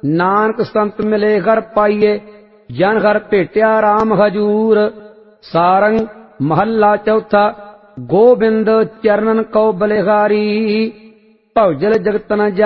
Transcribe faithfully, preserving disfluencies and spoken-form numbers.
ਨਾਨਕ ਸੰਤ ਮਿਲੇ ਘਰ ਪਾਈਏ, ਜਨ ਘਰ ਭੇਟਿਆ ਰਾਮ ਹਜੂਰ। ਸਾਰੰਗ ਮਹੱਲਾ ਚੌਥਾ। ਗੋਬਿੰਦ ਚਰਨਨ ਕਉ ਬਲਿਹਾਰੀ, ਭਵਜਲ ਜਗਤ ਨ